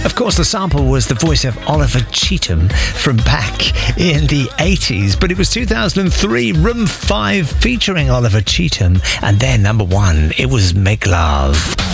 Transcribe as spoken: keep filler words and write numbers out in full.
Of course, the sample was the voice of Oliver Cheetham from back in the eighties, but it was two thousand three, Room five featuring Oliver Cheetham, and their number one, it was Make Love.